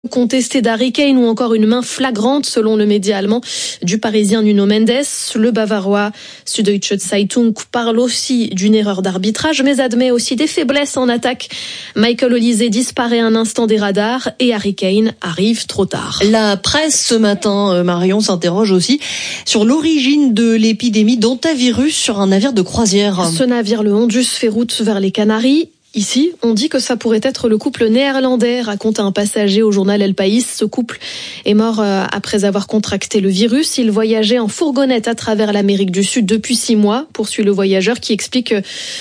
contesté d'Harry Kane ou encore une main flagrante selon le média allemand du Parisien Nuno Mendes. Le Bavarois Süddeutsche Zeitung parle aussi d'une erreur d'arbitrage mais admet aussi des faiblesses en attaque. Michael Olise disparaît un instant des radars et Harry Kane arrive trop tard. La presse ce matin, Marion, s'interroge aussi sur l'origine de l'épidémie d'hantavirus sur un navire de croisière. Ce navire, le Hondus, fait route vers les Canaries. Ici, on dit que ça pourrait être le couple néerlandais, raconte un passager au journal El País. Ce couple est mort après avoir contracté le virus. Il voyageait en fourgonnette à travers l'Amérique du Sud depuis 6 mois, poursuit le voyageur qui explique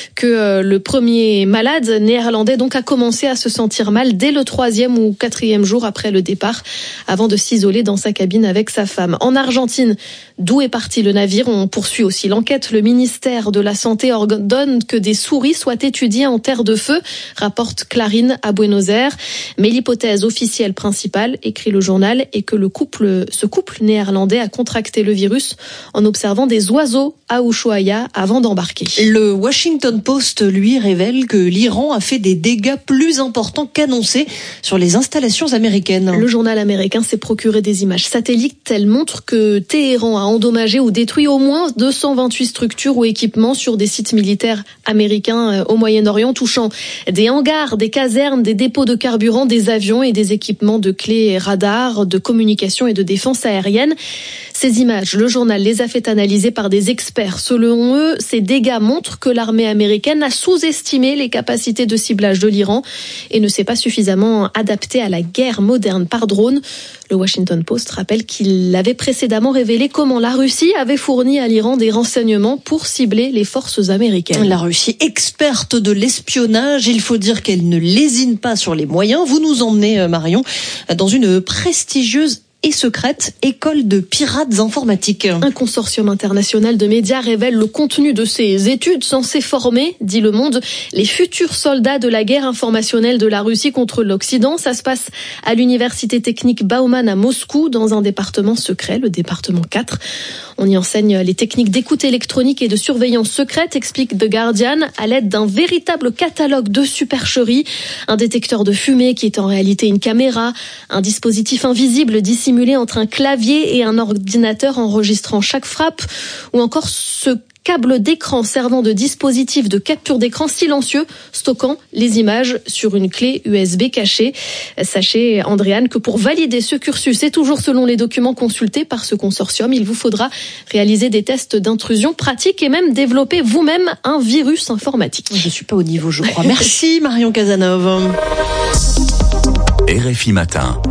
que le premier malade néerlandais donc a commencé à se sentir mal dès le 3e ou 4e jour après le départ, avant de s'isoler dans sa cabine avec sa femme. En Argentine, d'où est parti le navire, on poursuit aussi l'enquête. Le ministère de la Santé ordonne que des souris soient étudiées en terre de feu, rapporte Clarín à Buenos Aires. Mais l'hypothèse officielle principale, écrit le journal, est que ce couple néerlandais a contracté le virus en observant des oiseaux à Ushuaia avant d'embarquer. Le Washington Post, lui, révèle que l'Iran a fait des dégâts plus importants qu'annoncés sur les installations américaines. Le journal américain s'est procuré des images satellites. Elles montrent que Téhéran a endommagé ou détruit au moins 228 structures ou équipements sur des sites militaires américains au Moyen-Orient, touchant des hangars, des casernes, des dépôts de carburant, des avions et des équipements de clés radars, de communication et de défense aérienne. Ces images, le journal les a fait analyser par des experts. Selon eux, ces dégâts montrent que l'armée américaine a sous-estimé les capacités de ciblage de l'Iran et ne s'est pas suffisamment adaptée à la guerre moderne par drone. Le Washington Post rappelle qu'il avait précédemment révélé comment la Russie avait fourni à l'Iran des renseignements pour cibler les forces américaines. La Russie, experte de l'espionnage, il faut dire qu'elle ne lésine pas sur les moyens. Vous nous emmenez, Marion, dans une prestigieuse et secrète école de pirates informatiques. Un consortium international de médias révèle le contenu de ces études censées former, dit Le Monde, les futurs soldats de la guerre informationnelle de la Russie contre l'Occident. Ça se passe à l'université technique Bauman à Moscou, dans un département secret, le département 4. On y enseigne les techniques d'écoute électronique et de surveillance secrète, explique The Guardian, à l'aide d'un véritable catalogue de supercheries, un détecteur de fumée qui est en réalité une caméra, un dispositif invisible dissimulé entre un clavier et un ordinateur enregistrant chaque frappe, ou encore ce câble d'écran servant de dispositif de capture d'écran silencieux stockant les images sur une clé USB cachée. Sachez, Andréane, que pour valider ce cursus, et toujours selon les documents consultés par ce consortium, il vous faudra réaliser des tests d'intrusion pratiques et même développer vous-même un virus informatique. Je ne suis pas au niveau, je crois. Merci Marion Casanova. RFI Matin.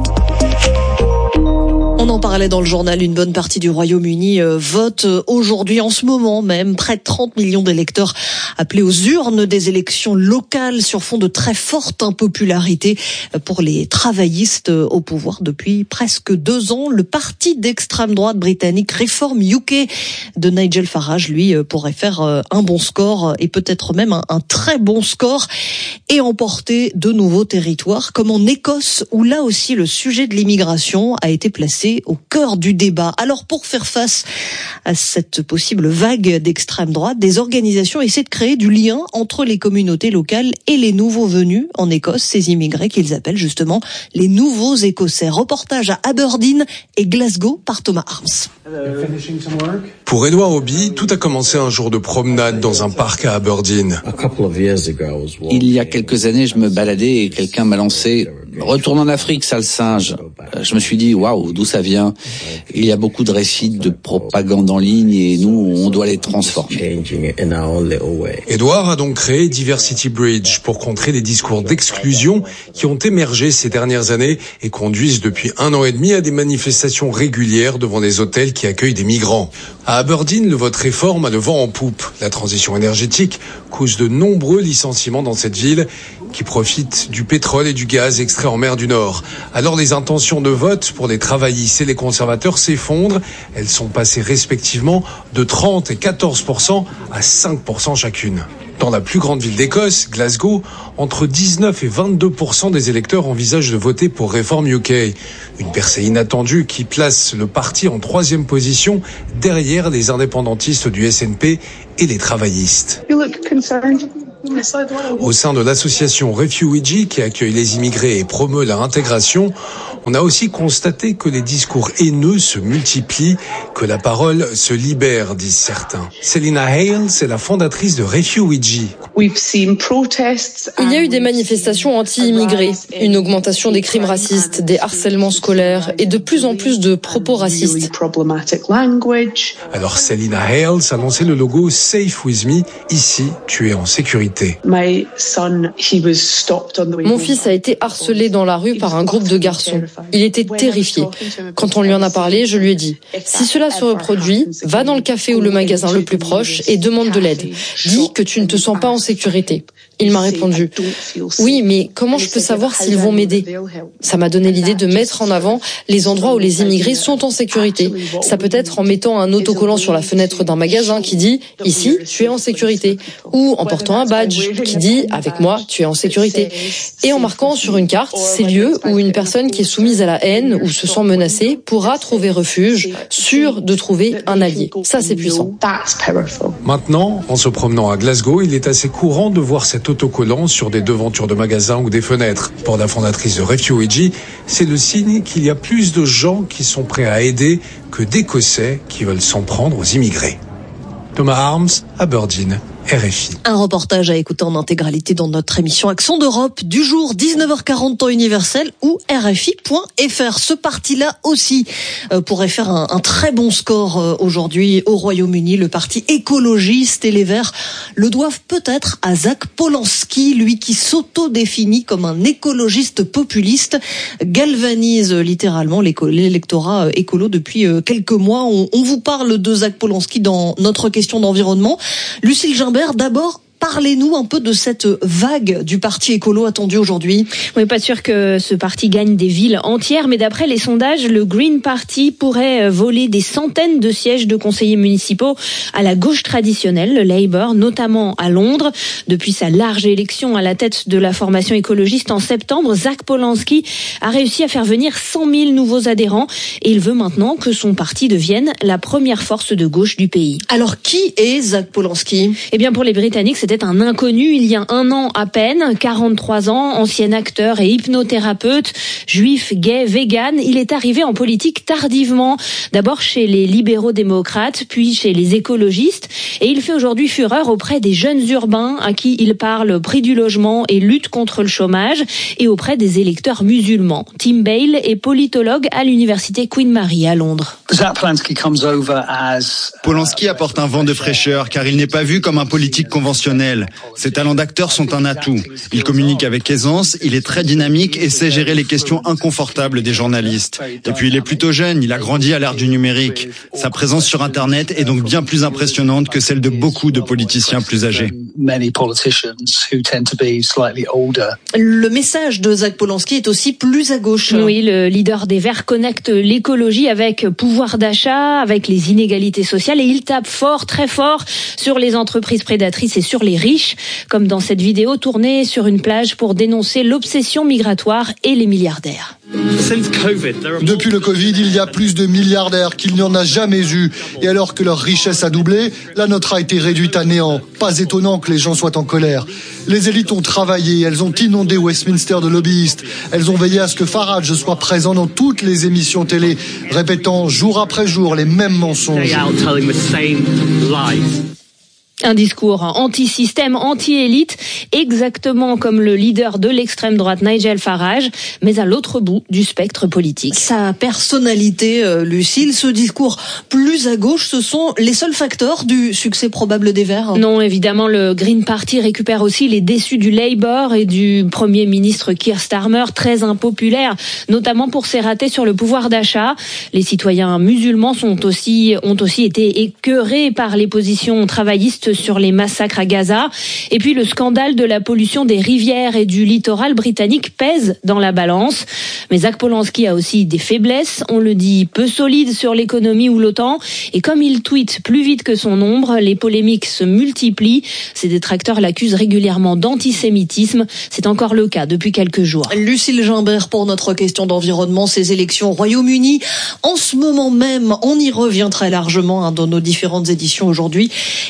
On en parlait dans le journal, une bonne partie du Royaume-Uni vote aujourd'hui, en ce moment même. Près de 30 millions d'électeurs appelés aux urnes des élections locales sur fond de très forte impopularité pour les travaillistes au pouvoir depuis presque 2 ans. Le parti d'extrême droite britannique Reform UK de Nigel Farage, lui, pourrait faire un bon score et peut-être même un très bon score et emporter de nouveaux territoires, comme en Écosse où là aussi le sujet de l'immigration a été placé au cœur du débat. Alors pour faire face à cette possible vague d'extrême droite, des organisations essaient de créer du lien entre les communautés locales et les nouveaux venus en Écosse, ces immigrés qu'ils appellent justement les nouveaux Écossais. Reportage à Aberdeen et Glasgow par Thomas Arms. Pour Edouard Hobby, tout a commencé un jour de promenade dans un parc à Aberdeen. Il y a quelques années, je me baladais et quelqu'un m'a lancé « Retourne en Afrique, sale singe ». Je me suis dit « Waouh, d'où ça vient ?» Il y a beaucoup de récits de propagande en ligne et nous, on doit les transformer. Edouard a donc créé Diversity Bridge pour contrer les discours d'exclusion qui ont émergé ces dernières années et conduisent depuis 1 an et demi à des manifestations régulières devant des hôtels qui accueillent des migrants. À Aberdeen, le vote réforme a le vent en poupe. La transition énergétique cause de nombreux licenciements dans cette ville qui profite du pétrole et du gaz extraits en mer du Nord. Alors les intentions de vote pour les travaillistes et les conservateurs s'effondrent. Elles sont passées respectivement de 30 et 14% à 5% chacune. Dans la plus grande ville d'Écosse, Glasgow, entre 19 et 22% des électeurs envisagent de voter pour Reform UK. Une percée inattendue qui place le parti en 3e position derrière les indépendantistes du SNP et les travaillistes. Au sein de l'association Refugee qui accueille les immigrés et promeut leur intégration, on a aussi constaté que les discours haineux se multiplient, que la parole se libère, disent certains. Selina Hale, c'est la fondatrice de Refugee. Il y a eu des manifestations anti-immigrés, une augmentation des crimes racistes, des harcèlements scolaires et de plus en plus de propos racistes. Alors Selina Hale annonçait le logo Safe With Me, ici tu es en sécurité. Mon fils a été harcelé dans la rue par un groupe de garçons. Il était terrifié. Quand on lui en a parlé, je lui ai dit « Si cela se reproduit, va dans le café ou le magasin le plus proche et demande de l'aide. Dis que tu ne te sens pas en sécurité. » Il m'a répondu « Oui, mais comment je peux savoir s'ils vont m'aider ?» Ça m'a donné l'idée de mettre en avant les endroits où les immigrés sont en sécurité. Ça peut être en mettant un autocollant sur la fenêtre d'un magasin qui dit « Ici, tu es en sécurité » ou en portant un badge qui dit « Avec moi, tu es en sécurité » et en marquant sur une carte ces lieux où une personne qui est soumise à la haine ou se sent menacée pourra trouver refuge, sûr de trouver un allié. Ça, c'est puissant. Maintenant, en se promenant à Glasgow, il est assez courant de voir cet autocollant sur des devantures de magasins ou des fenêtres. Pour la fondatrice de Refugee, c'est le signe qu'il y a plus de gens qui sont prêts à aider que d'Écossais qui veulent s'en prendre aux immigrés. Thomas Arms, Aberdeen, RFI. Un reportage à écouter en intégralité dans notre émission Accent d'Europe du jour, 19h40 temps universel ou RFI.fr. Ce parti-là aussi pourrait faire un très bon score aujourd'hui au Royaume-Uni. Le parti écologiste et les Verts le doivent peut-être à Zach Polanski, lui qui s'auto-définit comme un écologiste populiste, galvanise littéralement l'électorat écolo depuis quelques mois. On vous parle de Zach Polanski dans notre question d'environnement. Lucille Gimbert, d'abord, parlez-nous un peu de cette vague du parti écolo attendu aujourd'hui. On n'est pas sûr que ce parti gagne des villes entières, mais d'après les sondages, le Green Party pourrait voler des centaines de sièges de conseillers municipaux à la gauche traditionnelle, le Labour, notamment à Londres. Depuis sa large élection à la tête de la formation écologiste en septembre, Zach Polanski a réussi à faire venir 100 000 nouveaux adhérents et il veut maintenant que son parti devienne la première force de gauche du pays. Alors qui est Zach Polanski ? Eh bien pour les Britanniques, c'était un inconnu il y a un an à peine, 43 ans, ancien acteur et hypnothérapeute, juif, gay, vegan. Il est arrivé en politique tardivement, d'abord chez les libéraux démocrates, puis chez les écologistes, et il fait aujourd'hui fureur auprès des jeunes urbains à qui il parle prix du logement et lutte contre le chômage, et auprès des électeurs musulmans. Tim Bale est politologue à l'université Queen Mary à Londres. Polanski apporte un vent de fraîcheur car il n'est pas vu comme un politique conventionnel. Ses talents d'acteur sont un atout. Il communique avec aisance, il est très dynamique et sait gérer les questions inconfortables des journalistes. Et puis il est plutôt jeune, il a grandi à l'ère du numérique. Sa présence sur Internet est donc bien plus impressionnante que celle de beaucoup de politiciens plus âgés. Le message de Zach Polanski est aussi plus à gauche. Oui, le leader des Verts connecte l'écologie avec pouvoir d'achat, avec les inégalités sociales et il tape fort, très fort sur les entreprises prédatrices et sur les riches, comme dans cette vidéo tournée sur une plage pour dénoncer l'obsession migratoire et les milliardaires. Depuis le Covid, il y a plus de milliardaires qu'il n'y en a jamais eu. Et alors que leur richesse a doublé, la nôtre a été réduite à néant. Pas étonnant que les gens soient en colère. Les élites ont travaillé, elles ont inondé Westminster de lobbyistes. Elles ont veillé à ce que Farage soit présent dans toutes les émissions télé, répétant jour après jour les mêmes mensonges. Un discours anti-système, anti-élite, exactement comme le leader de l'extrême droite Nigel Farage, mais à l'autre bout du spectre politique. Sa personnalité, Lucille, ce discours plus à gauche, ce sont les seuls facteurs du succès probable des Verts? Non, évidemment, le Green Party récupère aussi les déçus du Labour et du Premier ministre Keir Starmer, très impopulaire, notamment pour ses ratés sur le pouvoir d'achat. Les citoyens musulmans ont aussi été écœurés par les positions travaillistes sur les massacres à Gaza. Et puis le scandale de la pollution des rivières et du littoral britannique pèse dans la balance. Mais Zach Polanski a aussi des faiblesses, on le dit peu solides sur l'économie ou l'OTAN. Et comme il tweete plus vite que son ombre, les polémiques se multiplient. Ses détracteurs l'accusent régulièrement d'antisémitisme. C'est encore le cas depuis quelques jours. Lucille Gimbert pour notre question d'environnement, ces élections au Royaume-Uni. En ce moment même, on y revient très largement dans nos différentes éditions aujourd'hui. Et vous retrouvez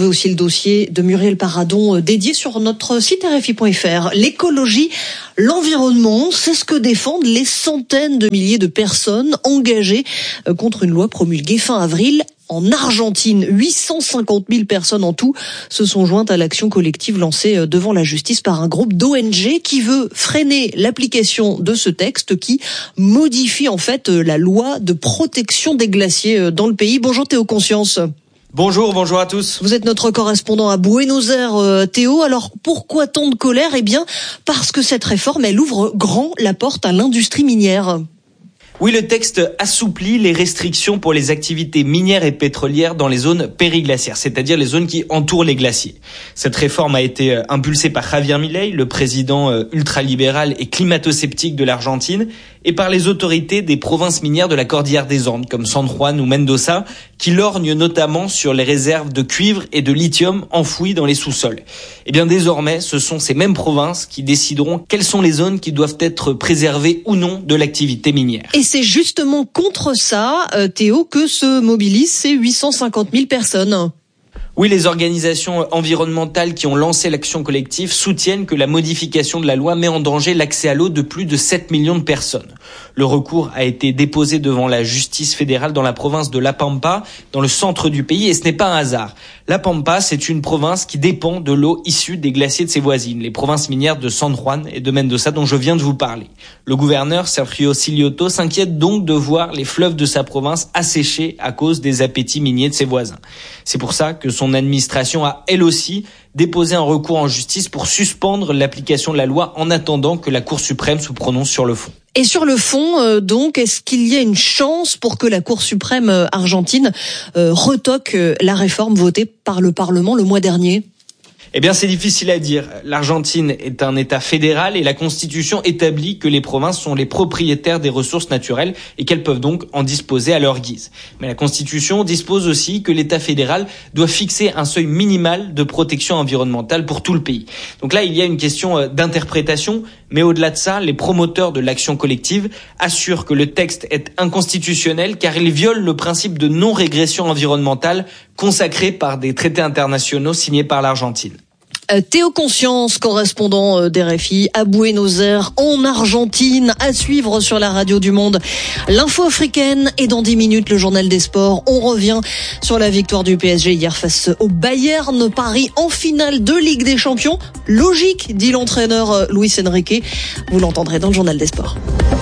retrouvez aussi le dossier de Muriel Paradon dédié sur notre site RFI.fr. L'écologie, l'environnement, c'est ce que défendent les centaines de milliers de personnes engagées contre une loi promulguée fin avril en Argentine. 850 000 personnes en tout se sont jointes à l'action collective lancée devant la justice par un groupe d'ONG qui veut freiner l'application de ce texte qui modifie en fait la loi de protection des glaciers dans le pays. Bonjour Théo Conscience. Bonjour à tous. Vous êtes notre correspondant à Buenos Aires, Théo. Alors, pourquoi tant de colère ? Eh bien, parce que cette réforme, elle ouvre grand la porte à l'industrie minière. Oui, le texte assouplit les restrictions pour les activités minières et pétrolières dans les zones périglaciaires, c'est-à-dire les zones qui entourent les glaciers. Cette réforme a été impulsée par Javier Milei, le président ultralibéral et climato-sceptique de l'Argentine, et par les autorités des provinces minières de la Cordillère des Andes, comme San Juan ou Mendoza, qui lorgnent notamment sur les réserves de cuivre et de lithium enfouies dans les sous-sols. Et bien désormais, ce sont ces mêmes provinces qui décideront quelles sont les zones qui doivent être préservées ou non de l'activité minière. Et c'est justement contre ça, Théo, que se mobilisent ces 850 000 personnes. Oui, les organisations environnementales qui ont lancé l'action collective soutiennent que la modification de la loi met en danger l'accès à l'eau de plus de 7 millions de personnes. Le recours a été déposé devant la justice fédérale dans la province de La Pampa, dans le centre du pays, et ce n'est pas un hasard. La Pampa, c'est une province qui dépend de l'eau issue des glaciers de ses voisines, les provinces minières de San Juan et de Mendoza dont je viens de vous parler. Le gouverneur Sergio Silioto s'inquiète donc de voir les fleuves de sa province asséchés à cause des appétits miniers de ses voisins. C'est pour ça que son administration a, elle aussi, déposé un recours en justice pour suspendre l'application de la loi en attendant que la Cour suprême se prononce sur le fond. Et sur le fond, donc, est-ce qu'il y a une chance pour que la Cour suprême argentine retoque la réforme votée par le Parlement le mois dernier ? Eh bien, c'est difficile à dire. L'Argentine est un État fédéral et la Constitution établit que les provinces sont les propriétaires des ressources naturelles et qu'elles peuvent donc en disposer à leur guise. Mais la Constitution dispose aussi que l'État fédéral doit fixer un seuil minimal de protection environnementale pour tout le pays. Donc là, il y a une question d'interprétation, mais au-delà de ça, les promoteurs de l'action collective assurent que le texte est inconstitutionnel car il viole le principe de non-régression environnementale consacré par des traités internationaux signés par l'Argentine. Théo Conscience, correspondant d'RFI à Buenos Aires, en Argentine, à suivre sur la radio du Monde. L'info africaine et dans 10 minutes, le journal des sports. On revient sur la victoire du PSG hier face au Bayern Paris en finale de Ligue des Champions. Logique, dit l'entraîneur Luis Enrique. Vous l'entendrez dans le journal des sports.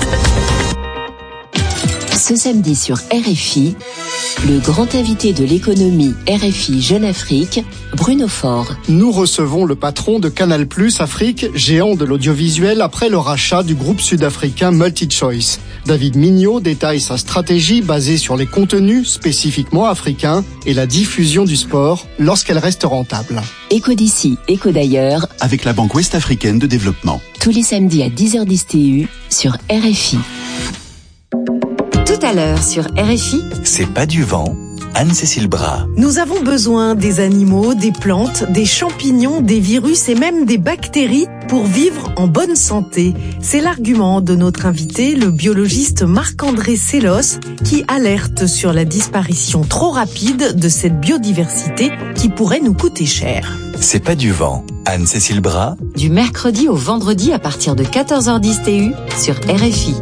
Ce samedi sur RFI, le grand invité de l'économie RFI Jeune Afrique, Bruno Faure. Nous recevons le patron de Canal+ Afrique, géant de l'audiovisuel, après le rachat du groupe sud-africain MultiChoice. David Mignot détaille sa stratégie basée sur les contenus spécifiquement africains et la diffusion du sport lorsqu'elle reste rentable. Écho d'ici, écho d'ailleurs. Avec la Banque Ouest-Africaine de Développement. Tous les samedis à 10h10 TU sur RFI. Tout à l'heure sur RFI. C'est pas du vent. Anne-Cécile Bras. Nous avons besoin des animaux, des plantes, des champignons, des virus et même des bactéries pour vivre en bonne santé. C'est l'argument de notre invité, le biologiste Marc-André Sellos, qui alerte sur la disparition trop rapide de cette biodiversité qui pourrait nous coûter cher. C'est pas du vent. Anne-Cécile Bras. Du mercredi au vendredi à partir de 14h10 TU sur RFI.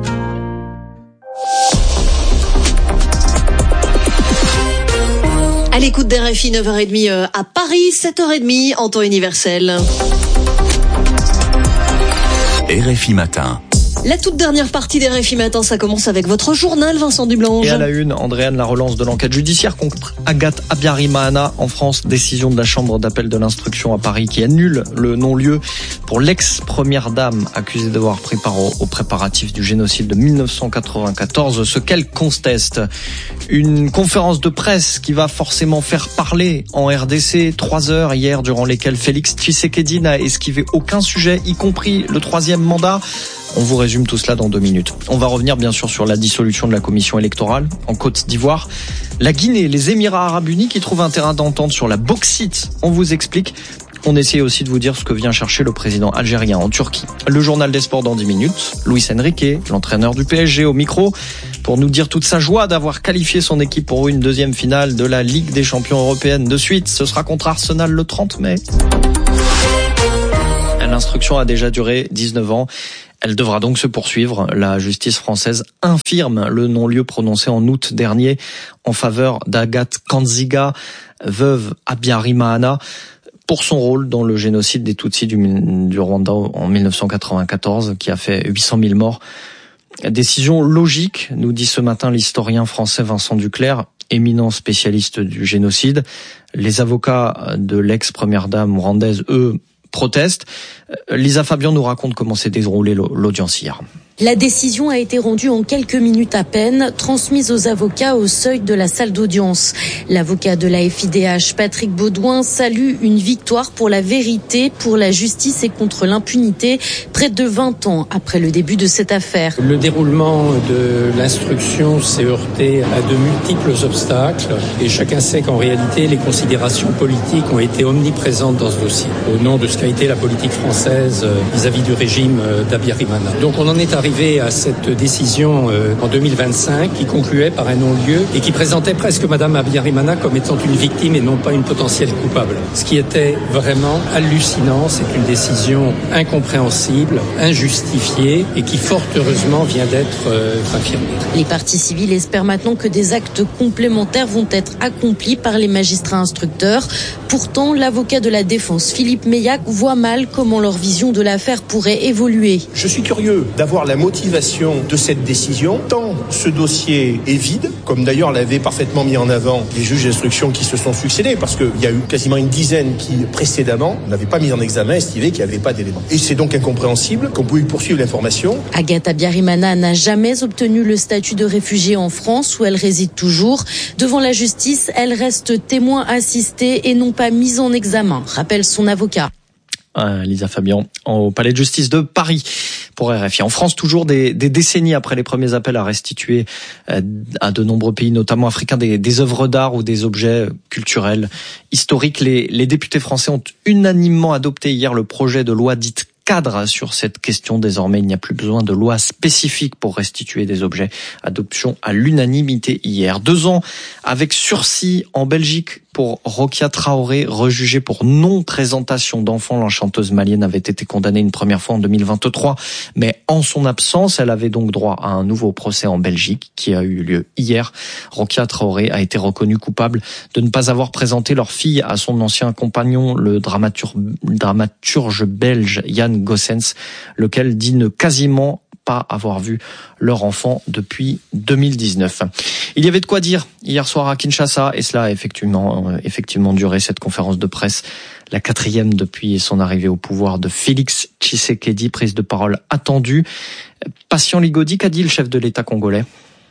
À l'écoute d'RFI, 9h30 à Paris, 7h30 en temps universel. RFI Matin. La toute dernière partie d'RFI Matin, ça commence avec votre journal, Vincent Dublange. Et à la une, Andréane, la relance de l'enquête judiciaire contre Agathe Abiyarimana en France. Décision de la chambre d'appel de l'instruction à Paris qui annule le non-lieu pour l'ex-première dame accusée d'avoir pris part aux préparatifs du génocide de 1994, ce qu'elle conteste. Une conférence de presse qui va forcément faire parler en RDC. 3 heures hier durant lesquelles Félix Tshisekedi n'a esquivé aucun sujet, y compris le 3e mandat. On vous résume tout cela dans 2 minutes. On va revenir bien sûr sur la dissolution de la commission électorale en Côte d'Ivoire. La Guinée, les Émirats Arabes Unis qui trouvent un terrain d'entente sur la bauxite. On vous explique. On essaie aussi de vous dire ce que vient chercher le président algérien en Turquie. Le journal des sports dans 10 minutes. Luis Enrique, l'entraîneur du PSG au micro, pour nous dire toute sa joie d'avoir qualifié son équipe pour une deuxième finale de la Ligue des champions européenne de suite. Ce sera contre Arsenal le 30 mai. L'instruction a déjà duré 19 ans. Elle devra donc se poursuivre. La justice française infirme le non-lieu prononcé en août dernier en faveur d'Agathe Kanziga, veuve Habyarimana, pour son rôle dans le génocide des Tutsis du Rwanda en 1994, qui a fait 800 000 morts. Décision logique, nous dit ce matin l'historien français Vincent Duclerc, éminent spécialiste du génocide. Les avocats de l'ex-première dame rwandaise, eux, protestent. Lisa Fabian nous raconte comment s'est déroulée l'audience hier. La décision a été rendue en quelques minutes à peine, transmise aux avocats au seuil de la salle d'audience. L'avocat de la FIDH, Patrick Baudouin, salue une victoire pour la vérité, pour la justice et contre l'impunité, près de 20 ans après le début de cette affaire. Le déroulement de l'instruction s'est heurté à de multiples obstacles et chacun sait qu'en réalité, les considérations politiques ont été omniprésentes dans ce dossier, au nom de ce qu'a été la politique française vis-à-vis du régime d'Habyarimana. Donc on en est arrivé à cette décision en 2025 qui concluait par un non-lieu et qui présentait presque Madame Habyarimana comme étant une victime et non pas une potentielle coupable. Ce qui était vraiment hallucinant, c'est une décision incompréhensible, injustifiée et qui fort heureusement vient d'être infirmée. Les parties civiles espèrent maintenant que des actes complémentaires vont être accomplis par les magistrats instructeurs. Pourtant, l'avocat de la défense, Philippe Meillac, voit mal comment leur vision de l'affaire pourrait évoluer. Je suis curieux d'avoir la motivation de cette décision, tant ce dossier est vide, comme d'ailleurs l'avaient parfaitement mis en avant les juges d'instruction qui se sont succédés, parce qu'il y a eu quasiment une dizaine qui, précédemment, n'avaient pas mis en examen, estimé qu'il n'y avait pas d'éléments. Et c'est donc incompréhensible qu'on pouvait poursuivre l'information. Agathe Habyarimana n'a jamais obtenu le statut de réfugiée en France, où elle réside toujours. Devant la justice, elle reste témoin assisté et non pas mise en examen, rappelle son avocat. Lisa Fabian, au Palais de Justice de Paris pour RFI. En France, toujours des décennies après les premiers appels à restituer à de nombreux pays, notamment africains, des œuvres d'art ou des objets culturels historiques, les députés français ont unanimement adopté hier le projet de loi dite cadre sur cette question. Désormais, il n'y a plus besoin de loi spécifique pour restituer des objets. Adoption à l'unanimité hier. 2 ans avec sursis en Belgique pour Rokia Traoré, rejugée pour non-présentation d'enfants. La chanteuse malienne avait été condamnée une première fois en 2023, mais en son absence, elle avait donc droit à un nouveau procès en Belgique qui a eu lieu hier. Rokia Traoré a été reconnue coupable de ne pas avoir présenté leur fille à son ancien compagnon, le dramaturge belge Jan Gossens, lequel dit ne quasiment pas avoir vu leur enfant depuis 2019. Il y avait de quoi dire hier soir à Kinshasa et cela a effectivement duré, cette conférence de presse, la 4e depuis son arrivée au pouvoir de Félix Tshisekedi, prise de parole attendue. Patient Ligodi, qu'a dit le chef de l'État congolais ?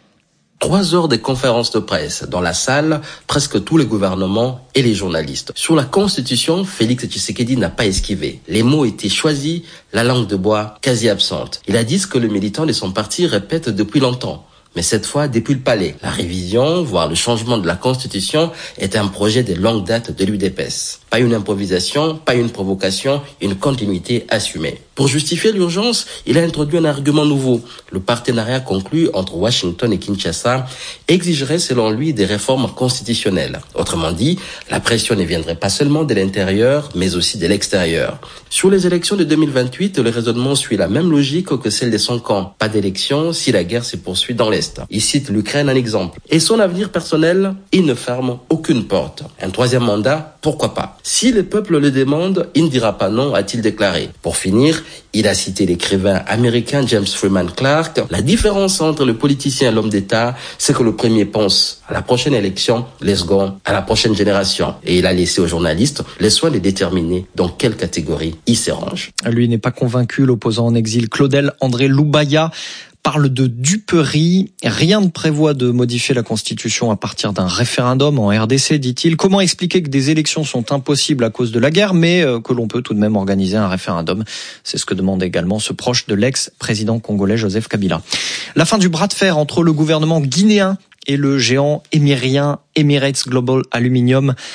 3 heures de conférences de presse. Dans la salle, presque tous les gouvernements et les journalistes. Sur la Constitution, Félix Tshisekedi n'a pas esquivé. Les mots étaient choisis, la langue de bois quasi absente. Il a dit ce que le militant de son parti répète depuis longtemps. Mais cette fois, depuis le palais. La révision, voire le changement de la Constitution, est un projet de longue date de l'UDPS. Pas une improvisation, pas une provocation, une continuité assumée. Pour justifier l'urgence, il a introduit un argument nouveau. Le partenariat conclu entre Washington et Kinshasa exigerait selon lui des réformes constitutionnelles. Autrement dit, la pression ne viendrait pas seulement de l'intérieur, mais aussi de l'extérieur. Sur les élections de 2028, le raisonnement suit la même logique que celle de son camp. Pas d'élection si la guerre se poursuit dans l'Est. Il cite l'Ukraine en exemple. Et son avenir personnel, il ne ferme aucune porte. Un 3e mandat, pourquoi pas? Si le peuple le demande, il ne dira pas non, a-t-il déclaré. Pour finir, il a cité l'écrivain américain James Freeman Clark. La différence entre le politicien et l'homme d'État, c'est que le premier pense à la prochaine élection, le second à la prochaine génération. Et il a laissé aux journalistes le soin de déterminer dans quelle catégorie il se range. Lui n'est pas convaincu. L'opposant en exil Claudel André Loubaya parle de duperie. Rien ne prévoit de modifier la Constitution à partir d'un référendum en RDC, dit-il. Comment expliquer que des élections sont impossibles à cause de la guerre, mais que l'on peut tout de même organiser un référendum? C'est ce que demande également ce proche de l'ex-président congolais Joseph Kabila. La fin du bras de fer entre le gouvernement guinéen et le géant émirien Emirates Global Aluminium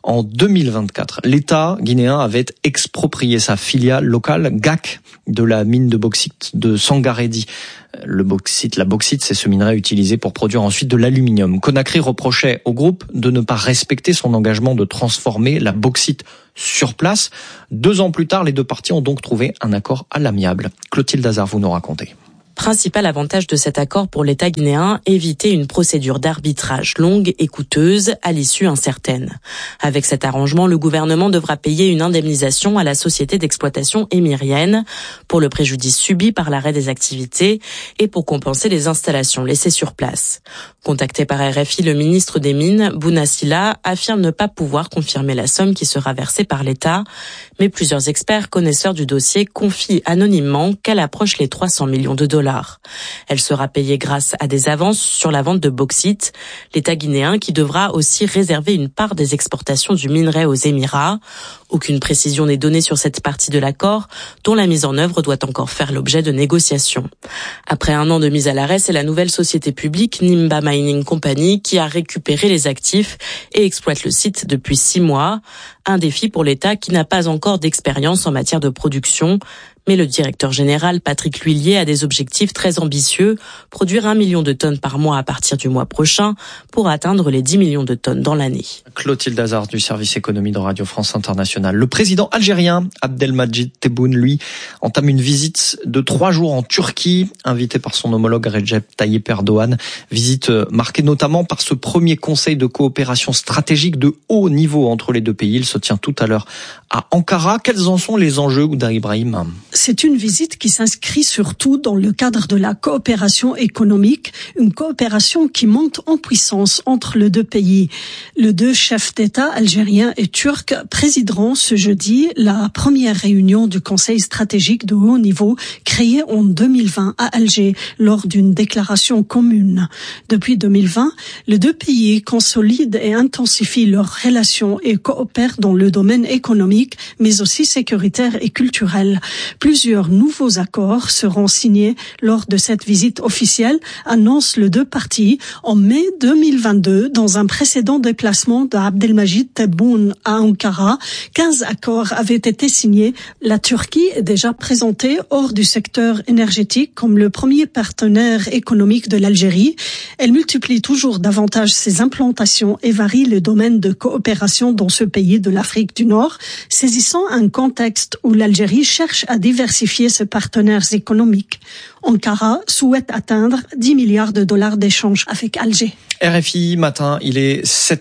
En 2024, l'État guinéen avait exproprié sa filiale locale, GAC, de la mine de bauxite de Sangaredi. La bauxite, c'est ce minerai utilisé pour produire ensuite de l'aluminium. Conakry reprochait au groupe de ne pas respecter son engagement de transformer la bauxite sur place. 2 ans plus tard, les deux parties ont donc trouvé un accord à l'amiable. Clotilde Hazard, vous nous racontez. Principal avantage de cet accord pour l'État guinéen, éviter une procédure d'arbitrage longue et coûteuse à l'issue incertaine. Avec cet arrangement, le gouvernement devra payer une indemnisation à la société d'exploitation émirienne pour le préjudice subi par l'arrêt des activités et pour compenser les installations laissées sur place. Contacté par RFI, le ministre des Mines, Bouna Sylla, affirme ne pas pouvoir confirmer la somme qui sera versée par l'État, mais plusieurs experts connaisseurs du dossier confient anonymement qu'elle approche les 300 millions de dollars. Elle sera payée grâce à des avances sur la vente de bauxite, l'État guinéen qui devra aussi réserver une part des exportations du minerai aux Émirats. Aucune précision n'est donnée sur cette partie de l'accord, dont la mise en œuvre doit encore faire l'objet de négociations. Après 1 an de mise à l'arrêt, c'est la nouvelle société publique Nimba Mining Company qui a récupéré les actifs et exploite le site depuis 6 mois. Un défi pour l'État qui n'a pas encore d'expérience en matière de production. Mais le directeur général, Patrick L'Huillier, a des objectifs très ambitieux, produire 1 million de tonnes par mois à partir du mois prochain pour atteindre les 10 millions de tonnes dans l'année. Clotilde Hazard du service économie de Radio France Internationale. Le président algérien Abdelmadjid Tebboune, lui, entame une visite de 3 jours en Turquie, invité par son homologue Recep Tayyip Erdogan. Visite marquée notamment par ce premier conseil de coopération stratégique de haut niveau entre les deux pays. Il se tient tout à l'heure à Ankara. Quels en sont les enjeux, Gouda Ibrahim ? C'est une visite qui s'inscrit surtout dans le cadre de la coopération économique, une coopération qui monte en puissance entre les deux pays. Les 2 chefs d'État algériens et turcs présideront ce jeudi la première réunion du Conseil stratégique de haut niveau créé en 2020 à Alger lors d'une déclaration commune. Depuis 2020, les 2 pays consolident et intensifient leurs relations et coopèrent dans le domaine économique, mais aussi sécuritaire et culturel. Plusieurs nouveaux accords seront signés lors de cette visite officielle, annoncent les 2 parties. En mai 2022, dans un précédent déplacement d'Abdelmadjid Tebboune à Ankara, 15 accords avaient été signés. La Turquie est déjà présentée hors du secteur énergétique comme le premier partenaire économique de l'Algérie. Elle multiplie toujours davantage ses implantations et varie le domaine de coopération dans ce pays de l'Afrique du Nord, saisissant un contexte où l'Algérie cherche à diversifier ses partenaires économiques. Ankara souhaite atteindre 10 milliards de dollars d'échanges avec Alger. RFI matin, il est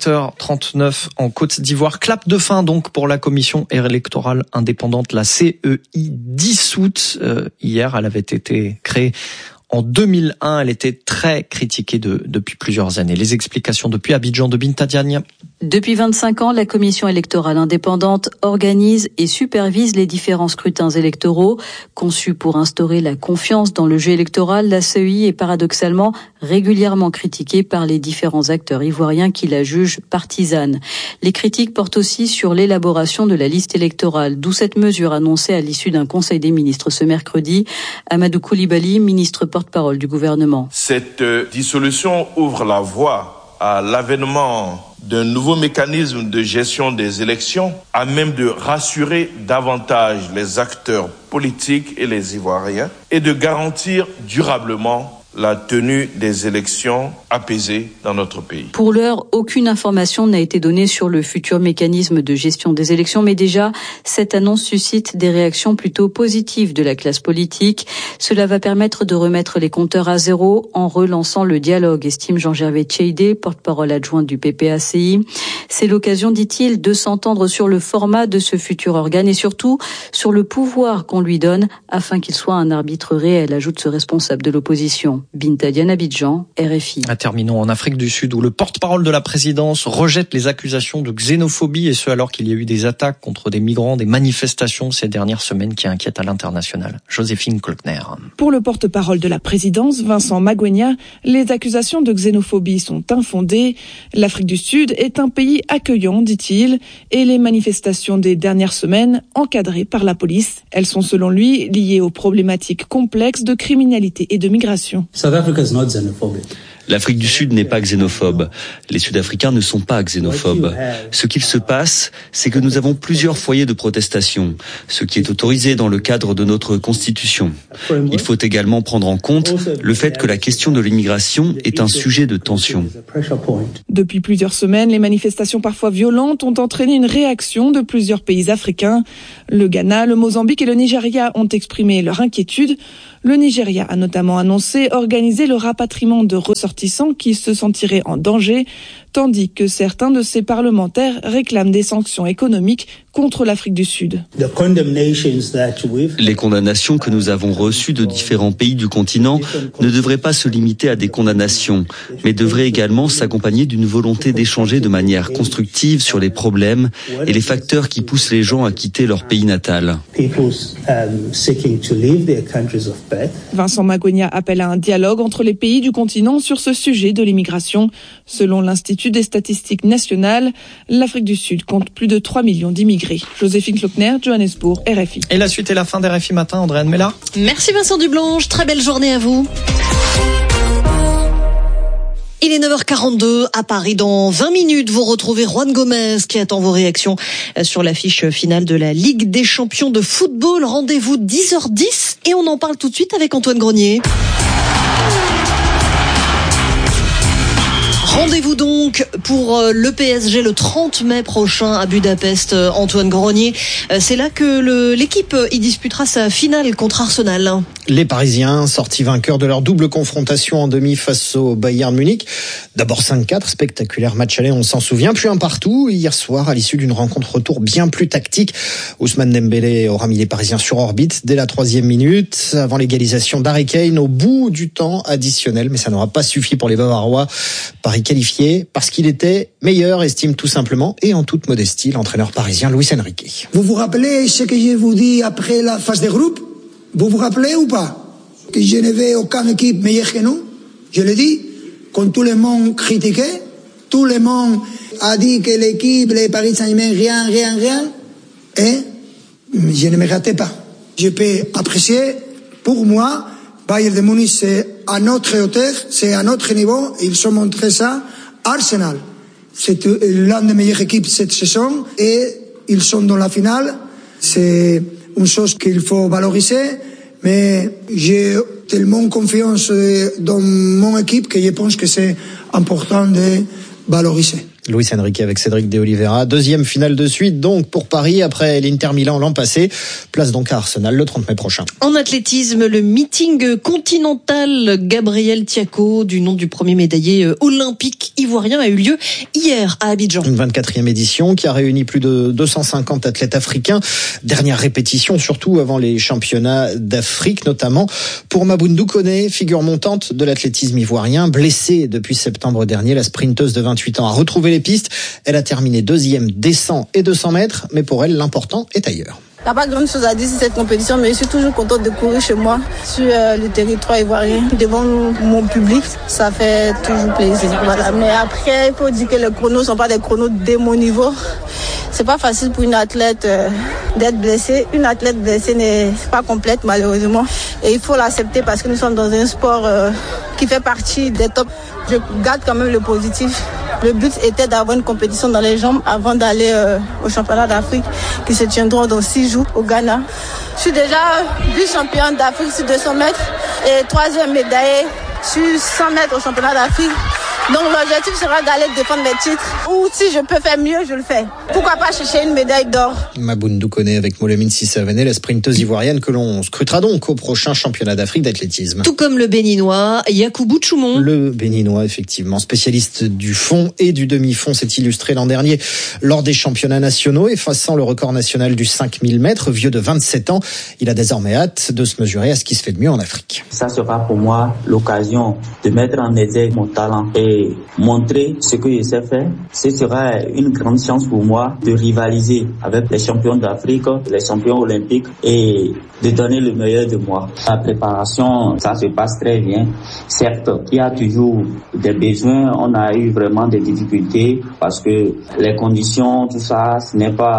7h39 en Côte d'Ivoire. Clap de fin donc pour la commission électorale indépendante, la CEI, dissoute hier. Elle avait été créée en 2001, elle était très critiquée depuis plusieurs années. Les explications depuis Abidjan de Binta Diagne. Depuis 25 ans, la commission électorale indépendante organise et supervise les différents scrutins électoraux. Conçue pour instaurer la confiance dans le jeu électoral, la CEI est paradoxalement régulièrement critiquée par les différents acteurs ivoiriens qui la jugent partisane. Les critiques portent aussi sur l'élaboration de la liste électorale, d'où cette mesure annoncée à l'issue d'un conseil des ministres ce mercredi. Amadou Koulibaly, ministre porte-parole du gouvernement. Cette dissolution ouvre la voie à l'avènement d'un nouveau mécanisme de gestion des élections à même de rassurer davantage les acteurs politiques et les Ivoiriens et de garantir durablement la tenue des élections apaisées dans notre pays. Pour l'heure, aucune information n'a été donnée sur le futur mécanisme de gestion des élections, mais déjà, cette annonce suscite des réactions plutôt positives de la classe politique. Cela va permettre de remettre les compteurs à zéro en relançant le dialogue, estime Jean-Gervais Tcheidé, porte-parole adjoint du PPACI. C'est l'occasion, dit-il, de s'entendre sur le format de ce futur organe et surtout sur le pouvoir qu'on lui donne afin qu'il soit un arbitre réel, ajoute ce responsable de l'opposition. Binta Diagne, Abidjan, RFI. Terminons en Afrique du Sud où le porte-parole de la présidence rejette les accusations de xénophobie et ce alors qu'il y a eu des attaques contre des migrants, des manifestations ces dernières semaines qui inquiètent à l'international. Joséphine Klöckner. Pour le porte-parole de la présidence, Vincent Magwenya, les accusations de xénophobie sont infondées. L'Afrique du Sud est un pays accueillant, dit-il, et les manifestations des dernières semaines, encadrées par la police, elles sont selon lui liées aux problématiques complexes de criminalité et de migration. L'Afrique du Sud n'est pas xénophobe. Les Sud-Africains ne sont pas xénophobes. Ce qu'il se passe, c'est que nous avons plusieurs foyers de protestation, ce qui est autorisé dans le cadre de notre Constitution. Il faut également prendre en compte le fait que la question de l'immigration est un sujet de tension. Depuis plusieurs semaines, les manifestations parfois violentes ont entraîné une réaction de plusieurs pays africains. Le Ghana, le Mozambique et le Nigeria ont exprimé leur inquiétude. Le Nigeria a notamment annoncé organiser le rapatriement de ressortissants qui se sentiraient en danger, tandis que certains de ses parlementaires réclament des sanctions économiques contre l'Afrique du Sud. Les condamnations que nous avons reçues de différents pays du continent ne devraient pas se limiter à des condamnations, mais devraient également s'accompagner d'une volonté d'échanger de manière constructive sur les problèmes et les facteurs qui poussent les gens à quitter leur pays natal. Vincent Magwenya appelle à un dialogue entre les pays du continent sur ce sujet de l'immigration. Selon l'Institut des statistiques nationales, l'Afrique du Sud compte plus de 3 millions d'immigrés. Joséphine Klockner, Johannesburg, RFI. Et la suite et la fin d'RFI Matin, Andréane Mella. Merci Vincent Dublanche, très belle journée à vous. Il est 9h42 à Paris. Dans 20 minutes, vous retrouvez Juan Gomez qui attend vos réactions sur l'affiche finale de la Ligue des champions de football. Rendez-vous 10h10 et on en parle tout de suite avec Antoine Grenier. Rendez-vous donc pour le PSG le 30 mai prochain à Budapest, Antoine Grenier. C'est là que l'équipe y disputera sa finale contre Arsenal. Les Parisiens, sortis vainqueurs de leur double confrontation en demi face au Bayern Munich. D'abord 5-4, spectaculaire match aller, on s'en souvient. Puis un partout hier soir à l'issue d'une rencontre retour bien plus tactique. Ousmane Dembélé aura mis les Parisiens sur orbite dès la 3e minute, avant l'égalisation d'Harry Kane au bout du temps additionnel. Mais ça n'aura pas suffi pour les Bavarois. Paris qualifié parce qu'il était meilleur, estime tout simplement et en toute modestie l'entraîneur parisien Luis Enrique. Vous vous rappelez ce que je vous dis après la phase de groupe? Vous vous rappelez ou pas? Que je n'avais aucune équipe meilleure que nous? Je l'ai dit, quand tout le monde critiquait, tout le monde a dit que l'équipe, les Paris Saint-Germain, rien, et je ne me ratais pas. Je peux apprécier, pour moi, Bayern de Munich, c'est à notre hauteur, c'est à notre niveau, et ils ont montré ça. Arsenal, c'est l'une des meilleures équipes cette saison, et ils sont dans la finale. C'est une chose qu'il faut valoriser, mais j'ai tellement confiance dans mon équipe que je pense que c'est important de valoriser. Luis Enrique avec Cédric de Oliveira. Deuxième finale de suite donc pour Paris après l'Inter Milan l'an passé. Place donc à Arsenal le 30 mai prochain. En athlétisme, le meeting continental Gabriel Tiako, du nom du premier médaillé olympique ivoirien, a eu lieu hier à Abidjan. Une 24e édition qui a réuni plus de 250 athlètes africains. Dernière répétition surtout avant les championnats d'Afrique, notamment pour Maboundou Koné, figure montante de l'athlétisme ivoirien. Blessée depuis septembre dernier, la sprinteuse de 28 ans a retrouvé les pistes. Elle a terminé 2e des 100 et 200 mètres, mais pour elle, l'important est ailleurs. Il n'y a pas grande chose à dire sur cette compétition, mais je suis toujours contente de courir chez moi, sur le territoire ivoirien, devant mon public. Ça fait toujours plaisir. Voilà. Mais après, il faut dire que les chronos ne sont pas des chronos de mon niveau. C'est pas facile pour une athlète d'être blessée. Une athlète blessée n'est pas complète, malheureusement. Et il faut l'accepter parce que nous sommes dans un sport qui fait partie des tops. Je garde quand même le positif. Le but était d'avoir une compétition dans les jambes avant d'aller au championnat d'Afrique qui se tiendront dans 6 jours au Ghana. Je suis déjà vice-championne d'Afrique sur 200 mètres et 3e médaillée sur 100 mètres au championnat d'Afrique. Donc l'objectif sera d'aller défendre mes titres. Ou si je peux faire mieux, je le fais. Pourquoi pas chercher une médaille d'or? Maboundou Koné avec Molamine Sissavene, la sprinteuse ivoirienne que l'on scrutera donc au prochain championnat d'Afrique d'athlétisme. Tout comme le béninois Yakubu Choumon. Le béninois, effectivement, spécialiste du fond et du demi-fond, s'est illustré l'an dernier lors des championnats nationaux, effaçant le record national du 5000 mètres. Vieux de 27 ans, il a désormais hâte de se mesurer à ce qui se fait de mieux en Afrique. Ça sera pour moi l'occasion de mettre en exergue mon talent et montrer ce que je sais faire. Ce sera une grande chance pour moi de rivaliser avec les champions d'Afrique, les champions olympiques et de donner le meilleur de moi. La préparation, ça se passe très bien. Certes, il y a toujours des besoins. On a eu vraiment des difficultés parce que les conditions, tout ça, ce n'est pas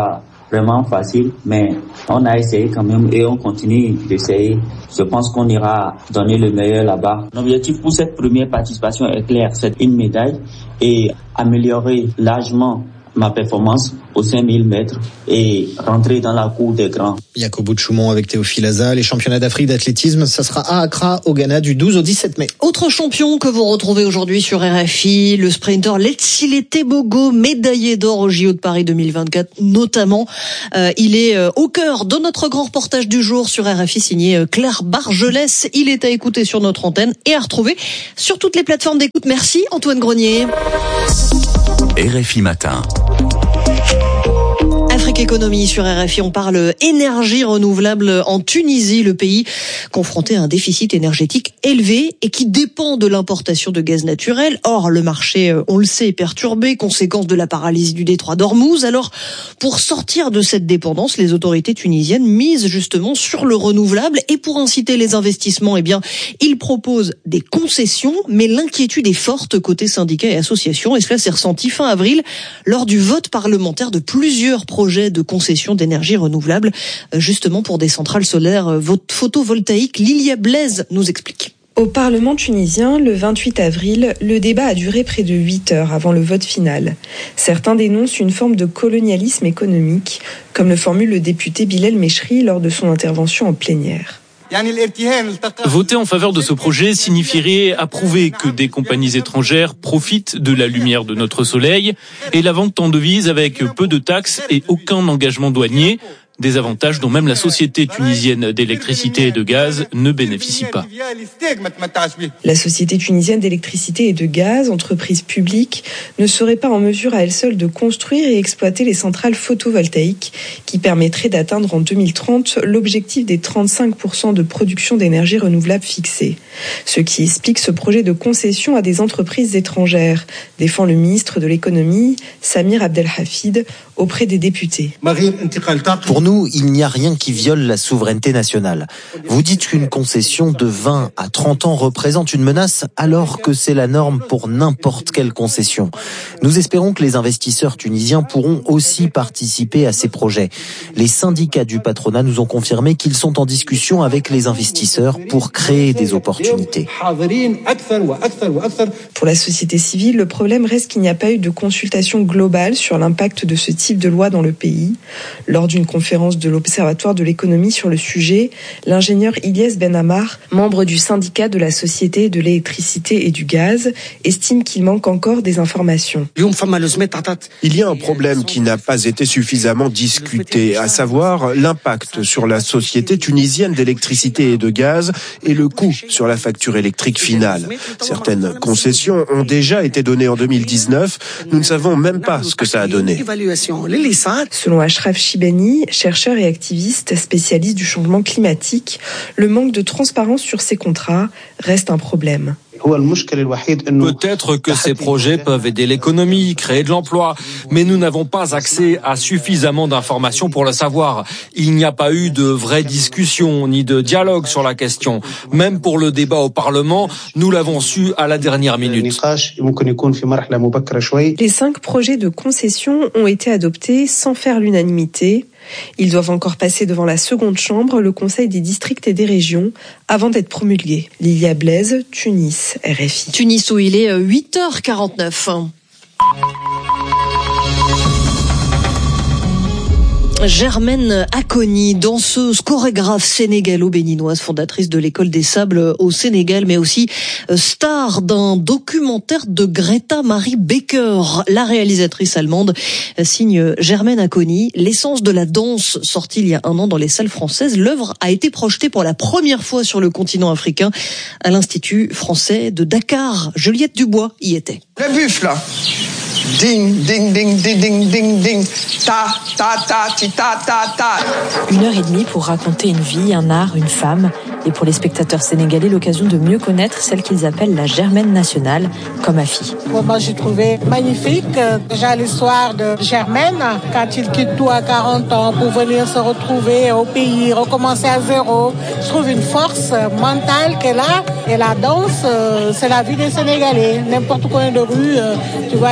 vraiment facile, mais on a essayé quand même et on continue d'essayer. Je pense qu'on ira donner le meilleur là-bas. L'objectif pour cette première participation est clair, c'est une médaille et améliorer largement ma performance aux 5000 mètres et rentrer dans la cour des grands. Yacoub Choumont avec Théophile Aza. Les championnats d'Afrique d'athlétisme, ça sera à Accra, au Ghana, du 12 au 17 mai. Autre champion que vous retrouvez aujourd'hui sur RFI, le sprinter Letsile Tebogo, médaillé d'or au JO de Paris 2024 notamment. Il est au cœur de notre grand reportage du jour sur RFI signé Claire Bargelès. Il est à écouter sur notre antenne et à retrouver sur toutes les plateformes d'écoute. Merci Antoine Grenier. RFI Matin. Afrique Économie sur RFI, on parle énergie renouvelable en Tunisie, le pays confronté à un déficit énergétique élevé et qui dépend de l'importation de gaz naturel. Or, le marché, on le sait, est perturbé, conséquence de la paralysie du détroit d'Ormuz. Alors, pour sortir de cette dépendance, les autorités tunisiennes misent justement sur le renouvelable et pour inciter les investissements, ils proposent des concessions, mais l'inquiétude est forte côté syndicats et associations et cela s'est ressenti fin avril lors du vote parlementaire de plusieurs projets de concession d'énergie renouvelable, justement pour des centrales solaires photovoltaïques. Lilia Blaise nous explique. Au Parlement tunisien, le 28 avril, le débat a duré près de 8 heures avant le vote final. Certains dénoncent une forme de colonialisme économique, comme le formule le député Bilal Mechri lors de son intervention en plénière. Voter en faveur de ce projet signifierait approuver que des compagnies étrangères profitent de la lumière de notre soleil et la vente en devises avec peu de taxes et aucun engagement douanier. Des avantages dont même la société tunisienne d'électricité et de gaz ne bénéficie pas. La société tunisienne d'électricité et de gaz, entreprise publique, ne serait pas en mesure à elle seule de construire et exploiter les centrales photovoltaïques qui permettraient d'atteindre en 2030 l'objectif des 35% de production d'énergie renouvelable fixé. Ce qui explique ce projet de concession à des entreprises étrangères, défend le ministre de l'économie, Samir Abdelhafid, auprès des députés. Pour nous, il n'y a rien qui viole la souveraineté nationale. Vous dites qu'une concession de 20 à 30 ans représente une menace alors que c'est la norme pour n'importe quelle concession. Nous espérons que les investisseurs tunisiens pourront aussi participer à ces projets. Les syndicats du patronat nous ont confirmé qu'ils sont en discussion avec les investisseurs pour créer des opportunités. Pour la société civile, le problème reste qu'il n'y a pas eu de consultation globale sur l'impact de ce type de loi dans le pays. Lors d'une conférence de l'Observatoire de l'économie sur le sujet, l'ingénieur Ilyes Ben Ammar, membre du syndicat de la société de l'électricité et du gaz, estime qu'il manque encore des informations. Il y a un problème qui n'a pas été suffisamment discuté, à savoir l'impact sur la société tunisienne d'électricité et de gaz et le coût sur la facture électrique finale. Certaines concessions ont déjà été données en 2019. Nous ne savons même pas ce que ça a donné. Selon Ashraf Chibani, chercheur et activiste spécialiste du changement climatique, le manque de transparence sur ces contrats reste un problème. Peut-être que ces projets peuvent aider l'économie, créer de l'emploi, mais nous n'avons pas accès à suffisamment d'informations pour le savoir. Il n'y a pas eu de vraie discussion ni de dialogue sur la question. Même pour le débat au Parlement, nous l'avons su à la dernière minute. Les 5 projets de concession ont été adoptés sans faire l'unanimité. Ils doivent encore passer devant la seconde chambre, le Conseil des districts et des régions, avant d'être promulgués. Lilia Blaise, Tunis, RFI. Tunis où il est 8h49. Germaine Akoni, danseuse, chorégraphe sénégalo-béninoise, fondatrice de l'École des Sables au Sénégal, mais aussi star d'un documentaire de Greta Marie Becker. La réalisatrice allemande signe Germaine Akoni, l'essence de la danse, sortie il y a un an dans les salles françaises. L'œuvre a été projetée pour la première fois sur le continent africain à l'Institut français de Dakar. Juliette Dubois y était. Le buffle. Ding, ding, ding, ding, ding, ding, ding. Ta, ta, ta, ti, ta, ta, ta. 1h30 pour raconter une vie, un art, une femme. Et pour les spectateurs sénégalais, l'occasion de mieux connaître celle qu'ils appellent la Germaine nationale, comme Afi. Moi, j'ai trouvé magnifique. Déjà, l'histoire de Germaine, quand il quitte tout à 40 ans pour venir se retrouver au pays, recommencer à zéro. Je trouve une force mentale qu'elle a. Et la danse, c'est la vie des Sénégalais. N'importe coin de rue, tu vois les jeunes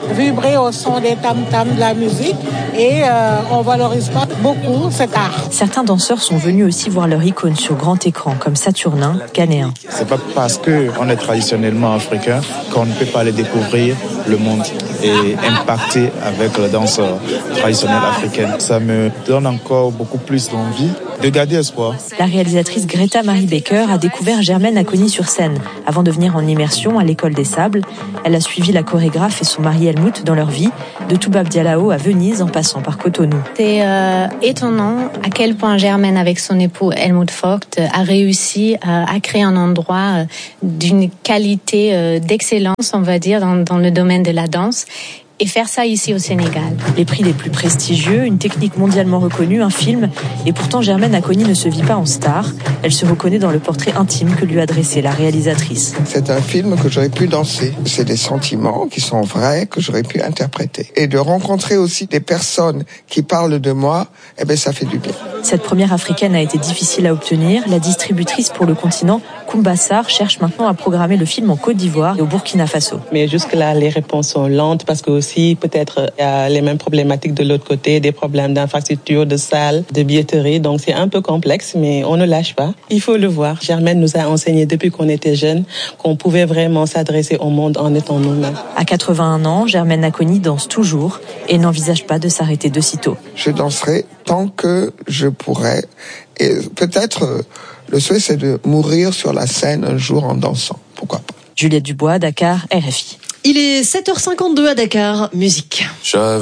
vibrer au son des tam-tams de la musique et on valorise pas beaucoup cet art. Certains danseurs sont venus aussi voir leur icône sur grand écran, comme Saturnin, ghanéen. C'est pas parce qu'on est traditionnellement africain qu'on ne peut pas aller découvrir le monde et impacter avec la danse traditionnelle africaine. Ça me donne encore beaucoup plus d'envie de garder espoir. La réalisatrice Greta Marie Baker a découvert Germaine Acogny sur scène avant de venir en immersion à l'École des Sables. Elle a suivi la chorégraphe et son mari Helmut dans leur vie, de Toubab Diallo à Venise en passant par Cotonou. C'est étonnant à quel point Germaine, avec son époux Helmut Vogt, a réussi à créer un endroit d'une qualité d'excellence, on va dire, dans le domaine de la danse. Et faire ça ici au Sénégal. Les prix les plus prestigieux, une technique mondialement reconnue, un film. Et pourtant, Germaine Acogny ne se vit pas en star. Elle se reconnaît dans le portrait intime que lui a dressé la réalisatrice. C'est un film que j'aurais pu danser. C'est des sentiments qui sont vrais, que j'aurais pu interpréter. Et de rencontrer aussi des personnes qui parlent de moi, ça fait du bien. Cette première africaine a été difficile à obtenir. La distributrice pour le continent, Kumbassar, cherche maintenant à programmer le film en Côte d'Ivoire et au Burkina Faso. Mais jusque-là, les réponses sont lentes parce que aussi, peut-être, il y a les mêmes problématiques de l'autre côté, des problèmes d'infrastructure, de salles, de billetterie. Donc, c'est un peu complexe, mais on ne lâche pas. Il faut le voir. Germaine nous a enseigné depuis qu'on était jeunes qu'on pouvait vraiment s'adresser au monde en étant nous-mêmes. À 81 ans, Germaine Acogny danse toujours et n'envisage pas de s'arrêter de sitôt. Je danserai tant que je pourrai. Et peut-être, le souhait, c'est de mourir sur la scène un jour en dansant. Pourquoi pas. Juliette Dubois, Dakar, RFI. Il est 7h52 à Dakar, musique.